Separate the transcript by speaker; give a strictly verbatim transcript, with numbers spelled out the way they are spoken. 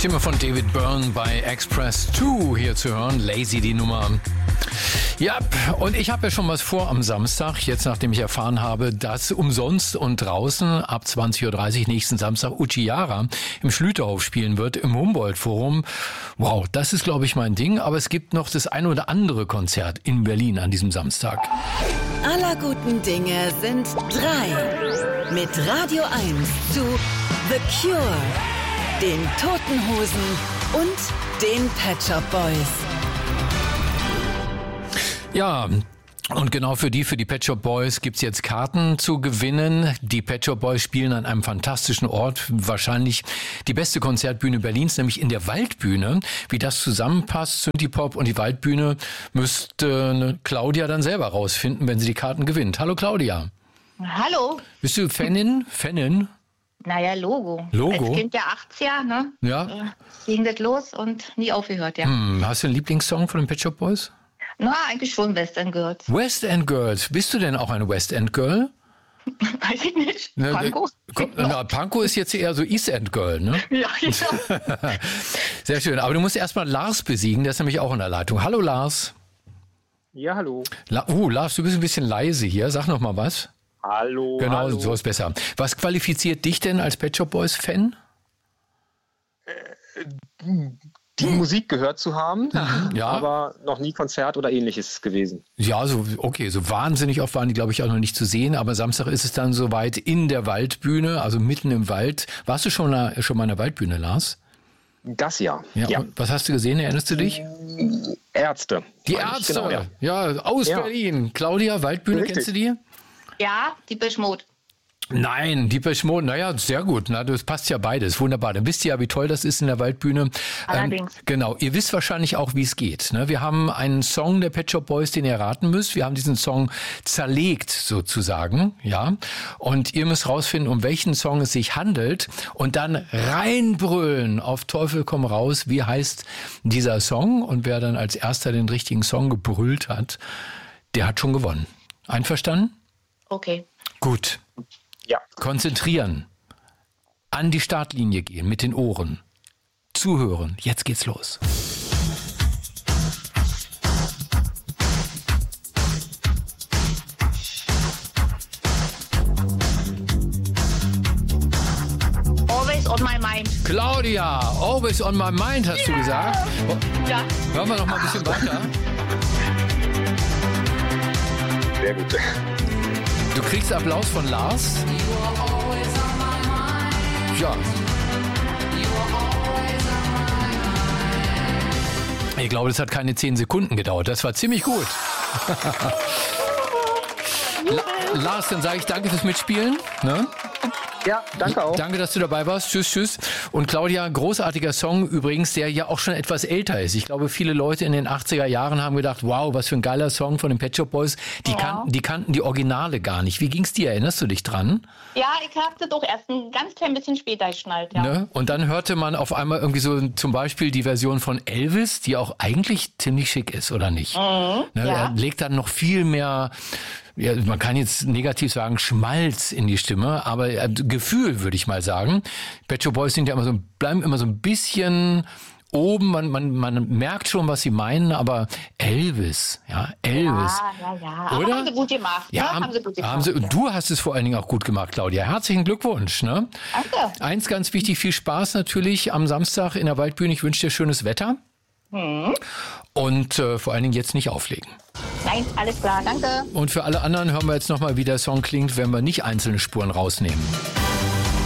Speaker 1: Stimme von David Byrne bei Express zwei hier zu hören. Lazy, die Nummer. Ja, und ich habe ja schon was vor am Samstag, jetzt nachdem ich erfahren habe, dass umsonst und draußen ab zwanzig Uhr dreißig nächsten Samstag Uchiara im Schlüterhof spielen wird, im Humboldt-Forum. Wow, das ist, glaube ich, mein Ding. Aber es gibt noch das ein oder andere Konzert in Berlin an diesem Samstag.
Speaker 2: Aller guten Dinge sind drei. Mit Radio eins zu The Cure, den Toten Hosen und den Pet Shop Boys.
Speaker 1: Ja, und genau für die, für die Pet Shop Boys gibt's jetzt Karten zu gewinnen. Die Pet Shop Boys spielen an einem fantastischen Ort, wahrscheinlich die beste Konzertbühne Berlins, nämlich in der Waldbühne. Wie das zusammenpasst, Synthie-Pop und die Waldbühne, müsste Claudia dann selber rausfinden, wenn sie die Karten gewinnt. Hallo Claudia.
Speaker 3: Hallo.
Speaker 1: Bist du Fanin? Fanin?
Speaker 3: Naja, Logo.
Speaker 1: Logo?
Speaker 3: Als Kind der achtziger, ne?
Speaker 1: Ja.
Speaker 3: Äh, ging das los und nie aufgehört, ja.
Speaker 1: Hm, hast du einen Lieblingssong von den Pet Shop Boys?
Speaker 3: Na, eigentlich schon Western Girls.
Speaker 1: West End Girls. Bist du denn auch eine West End Girl?
Speaker 3: Weiß ich nicht.
Speaker 1: Ne,
Speaker 3: Pankow?
Speaker 1: Komm, na, Pankow ist jetzt eher so East End Girl, ne?
Speaker 3: Ja, ja.
Speaker 1: Sehr schön. Aber du musst erstmal Lars besiegen, der ist nämlich auch in der Leitung. Hallo Lars.
Speaker 4: Ja, hallo.
Speaker 1: La- uh, Lars, du bist ein bisschen leise hier. Sag noch mal was.
Speaker 4: Hallo.
Speaker 1: Genau,
Speaker 4: hallo.
Speaker 1: so ist besser. Was qualifiziert dich denn als Pet Shop Boys Fan?
Speaker 4: Die Musik gehört zu haben,
Speaker 1: Ja.
Speaker 4: aber noch nie Konzert oder ähnliches gewesen.
Speaker 1: Ja, so okay, so wahnsinnig oft waren die, glaube ich, auch noch nicht zu sehen. Aber Samstag ist es dann soweit in der Waldbühne, also mitten im Wald. Warst du schon mal, schon mal in der Waldbühne, Lars?
Speaker 4: Das ja.
Speaker 1: Ja.
Speaker 4: ja.
Speaker 1: Und was hast du gesehen? Erinnerst du dich?
Speaker 4: Ärzte.
Speaker 1: Die
Speaker 4: Meine ich,
Speaker 1: Ärzte.
Speaker 4: Genau, ja.
Speaker 1: ja, aus
Speaker 4: Ja.
Speaker 1: Berlin. Claudia, Waldbühne,
Speaker 4: Richtig.
Speaker 1: kennst du die?
Speaker 3: Ja, die Beschmut.
Speaker 1: Nein, die Mode, naja, sehr gut. Na, das passt ja beides. Wunderbar. Dann wisst ihr ja, wie toll das ist in der Waldbühne.
Speaker 3: Allerdings.
Speaker 1: Ähm, genau. Ihr wisst wahrscheinlich auch, wie es geht. Ne? Wir haben einen Song der Pet Shop Boys, den ihr raten müsst. Wir haben diesen Song zerlegt, sozusagen. Ja. Und ihr müsst rausfinden, um welchen Song es sich handelt. Und dann reinbrüllen auf Teufel komm raus. Wie heißt dieser Song? Und wer dann als erster den richtigen Song gebrüllt hat, der hat schon gewonnen. Einverstanden?
Speaker 3: Okay.
Speaker 1: Gut.
Speaker 4: Ja.
Speaker 1: Konzentrieren. An die Startlinie gehen mit den Ohren. Zuhören. Jetzt geht's los.
Speaker 3: Always on my mind.
Speaker 1: Claudia, always on my mind, hast du gesagt.
Speaker 3: Ja.
Speaker 1: Hören wir noch mal ein bisschen weiter.
Speaker 4: Sehr gut.
Speaker 1: Du kriegst Applaus von Lars. Ja. Ich glaube, das hat keine zehn Sekunden gedauert. Das war ziemlich gut. La- Lars, dann sage ich danke fürs Mitspielen. Ne?
Speaker 4: Ja, danke auch.
Speaker 1: Danke, dass du dabei warst. Tschüss, tschüss. Und Claudia, großartiger Song übrigens, der ja auch schon etwas älter ist. Ich glaube, viele Leute in den achtziger Jahren haben gedacht, wow, was für ein geiler Song von den Pet Shop Boys. Die,
Speaker 3: Ja.
Speaker 1: kannten, die kannten die Originale gar nicht. Wie ging's dir? Erinnerst du dich dran?
Speaker 3: Ja, ich habe das doch erst ein ganz klein bisschen später geschnallt, ja.
Speaker 1: Ne? Und dann hörte man auf einmal irgendwie so zum Beispiel die Version von Elvis, die auch eigentlich ziemlich schick ist, oder nicht? Ne?
Speaker 3: ja.
Speaker 1: Er legt dann noch viel mehr, ja, man kann jetzt negativ sagen, Schmalz in die Stimme, aber äh, Gefühl, würde ich mal sagen. Pet Shop Boys sind ja immer so, bleiben immer so ein bisschen oben, man, man, man merkt schon, was sie meinen, aber Elvis, ja, Elvis.
Speaker 3: Ja, ja, ja. Aber
Speaker 1: Oder?
Speaker 3: haben sie gut gemacht.
Speaker 1: Ja,
Speaker 3: ne?
Speaker 1: haben,
Speaker 3: haben sie gut gemacht.
Speaker 1: haben sie, und du hast es vor allen Dingen auch gut gemacht, Claudia. Herzlichen Glückwunsch. Ne?
Speaker 3: Danke.
Speaker 1: Eins ganz wichtig, viel Spaß natürlich am Samstag in der Waldbühne. Ich wünsche dir schönes Wetter.
Speaker 3: Hm.
Speaker 1: Und äh, vor allen Dingen jetzt nicht auflegen.
Speaker 3: Nein, alles klar, danke.
Speaker 1: Und für alle anderen hören wir jetzt nochmal, wie der Song klingt, wenn wir nicht einzelne Spuren rausnehmen.